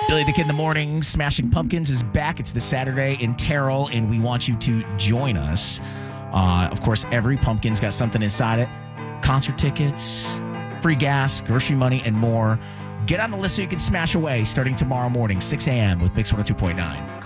Billy the Kid in the Morning, Smashing Pumpkins is back. It's this Saturday in Terrell, and we want you to join us. Of course, every pumpkin's got something inside it. Concert tickets, free gas, grocery money, and more. Get on the list so you can smash away starting tomorrow morning, 6 a.m. with Mix 102.9.